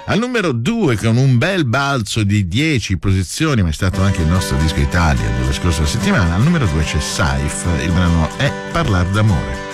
Al numero 2, con un bel balzo di 10 posizioni, ma è stato anche il nostro disco Italia della scorsa settimana, al numero 2 c'è Saif, il brano è Parlar d'amore.